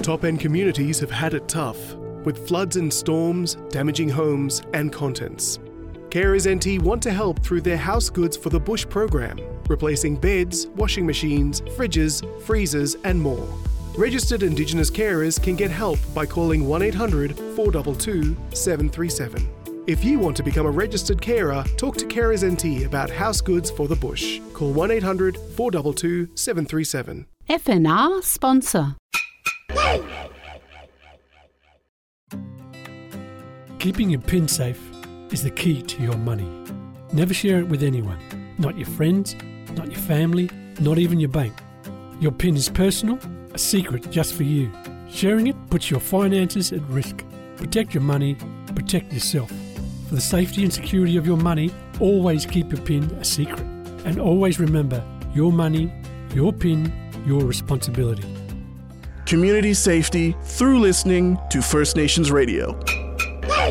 Top-end communities have had it tough, with floods and storms damaging homes and contents. Carers NT want to help through their House Goods for the Bush program, replacing beds, washing machines, fridges, freezers and more. Registered Indigenous carers can get help by calling 1800 422 737. If you want to become a registered carer, talk to Carers NT about House Goods for the Bush. Call 1800 422 737. FNR sponsor. Keeping your PIN safe is the key to your money. Never share it with anyone. Not your friends, not your family, not even your bank. Your PIN is personal, a secret just for you. Sharing it puts your finances at risk. Protect your money, protect yourself. For the safety and security of your money, always keep your PIN a secret. And always remember, your money, your PIN, your responsibility. Community safety through listening to First Nations Radio.